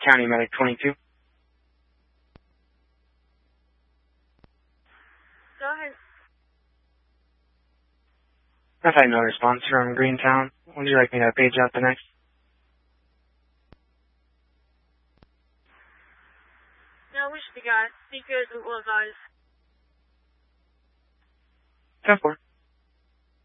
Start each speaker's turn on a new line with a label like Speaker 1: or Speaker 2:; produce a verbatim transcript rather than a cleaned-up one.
Speaker 1: County Medic twenty-two.
Speaker 2: Go ahead.
Speaker 1: I've had no response from Greentown. Would you like me to page out the next?
Speaker 2: No, we should be got. Be good, we'll advise.
Speaker 1: ten four.